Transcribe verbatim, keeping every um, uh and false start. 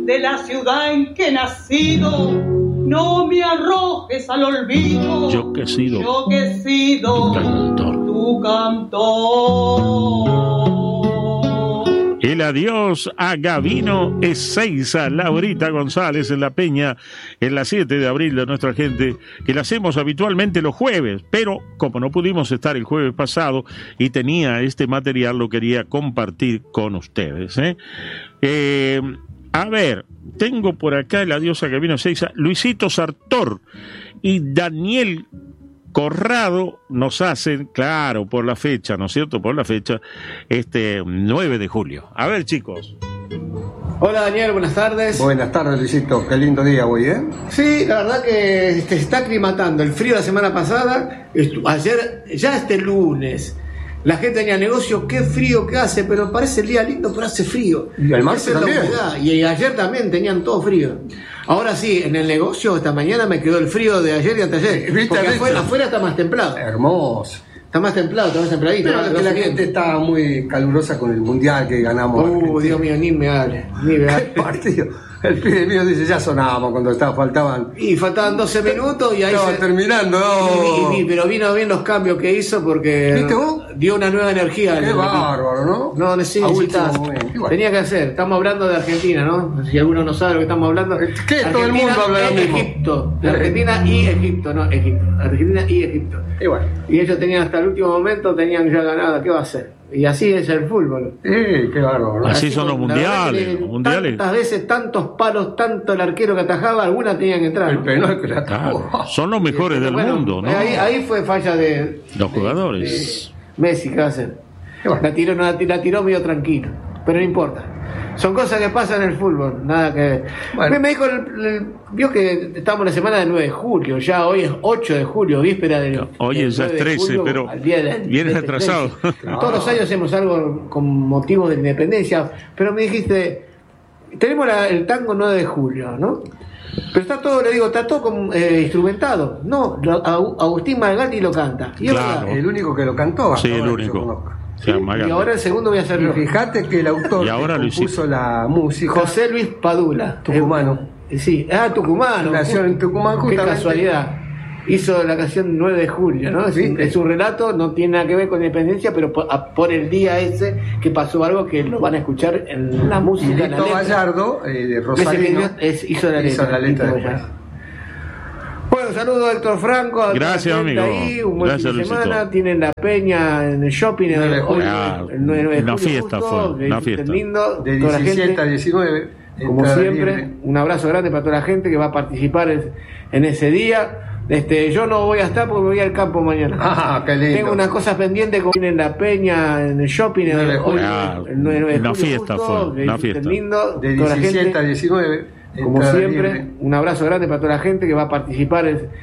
de la ciudad en que he nacido, no me arrojes al olvido. Yo que he sido, yo que he sido tu cantor. Tu cantor. El adiós a Gavino Ezeiza, Laurita González en La Peña, en la siete de abril de nuestra gente, que la hacemos habitualmente los jueves, pero como no pudimos estar el jueves pasado y tenía este material, lo quería compartir con ustedes. ¿eh? Eh, a ver, tengo por acá el adiós a Gavino Ezeiza, Luisito Sartor y Daniel Corrado nos hacen, claro, por la fecha, ¿no es cierto? Por la fecha, este nueve de julio. A ver, chicos. Hola, Daniel, buenas tardes. Buenas tardes, Luisito. Qué lindo día hoy, ¿eh? Sí, la verdad que se está aclimatando. El frío la semana pasada, estu- ayer, ya este lunes, la gente tenía negocio, qué frío que hace, pero parece el día lindo, pero hace frío. Y el martes Esa es la también. humedad. Y ayer también tenían todo frío. Ahora sí, en el negocio esta mañana me quedó el frío de ayer y anteayer. ¿Viste, Porque viste? afuera, afuera está más templado. Hermoso. Está más templado, está más templadito. Pero va- es va que la subiendo. gente está muy calurosa con el mundial que ganamos. Uh, Argentina. Dios mío, ni me hable, ni me ¿Qué hable. partido? El pibe mío dice, ya sonábamos cuando estaba, faltaban. Y faltaban doce minutos y ahí Estaba se- terminando, y- no. y- y- pero vino bien los cambios que hizo porque ¿Viste vos? dio una nueva energía. al Qué equipo. bárbaro, ¿no? No, A necesitaba. último momento. Igual. Tenía que hacer. Estamos hablando de Argentina, ¿no? Si alguno no sabe lo que estamos hablando. ¿Qué? Todo el mundo habla es lo mismo. Egipto. De Argentina y Egipto, no Egipto. Argentina y Egipto. Igual. Y ellos tenían hasta el último momento, tenían ya ganado. ¿Qué va a hacer? Y así es el fútbol. Eh, qué bárbaro, ¿no? Así son los La verdad mundiales, que los mundiales. Tantas veces, tantos palos, tanto el arquero que atajaba, algunas tenían que entrar. El ¿no? penal que la Claro, tapó. son los mejores del Bueno, mundo, ¿no? Ahí, ahí fue falla de Los jugadores. de Messi, ¿qué va a hacer? bueno. La tiró, no, la tiró medio tranquilo, pero no importa. Son cosas que pasan en el fútbol, nada que... Bueno. Me, me dijo, el- el- vio que estamos en la semana del nueve de julio, ya hoy es ocho de julio, víspera del... Oye, del ya es nueve de trece, julio, pero al día de la- vienes del atrasado. trece. Todos los años hacemos algo con motivo de independencia, pero me dijiste, tenemos la- el tango nueve de julio, ¿no? Pero está todo, le digo, está todo con, eh, instrumentado. No, lo- Agu- Agustín Malgatti lo canta. Y es Claro. verdad. El único que lo cantó. hasta Sí, el ahora que yo único. conozco. O sea, Maga- Y ahora el segundo voy a hacer Y yo. fíjate que el autor Y ahora que Luisito. compuso la música, José Luis Padula. Tucumano. Eh, sí, ah, tucumano. Nació en Tucumán, Qué justamente. casualidad. Hizo la canción nueve de julio, ¿no? Es, un, ¿Viste? es un relato, no tiene nada que ver con independencia, pero por, a- por el día ese que pasó algo que lo van a escuchar en la música, en la Lito letra. Gallardo, eh, de Ese Rosalino, que es- hizo la hizo letra. la letra Lito después. Gallardo. Bueno, saludos a Héctor Franco. a toda la Gracias, gente amigo. ahí, un buen Gracias, fin de Luisito. semana. Tienen la peña en el shopping. nueve de hoy, julio. Ah, el nueve de una julio fiesta justo, fue, que una es fiesta. lindo, de toda la diecisiete gente. a diecinueve. Como entrada siempre, libre. un abrazo grande para toda la gente que va a participar en, en ese día. Este, yo no voy a estar porque voy al campo mañana. Ah, qué lindo. Tengo unas cosas pendientes como tienen la peña en el shopping. nueve de hoy, julio. Ah, el nueve de una julio fiesta justo, fue, que una es fiesta. lindo, De toda la diecisiete gente, a diecinueve. como entrada siempre, libre. un abrazo grande para toda la gente que va a participar en,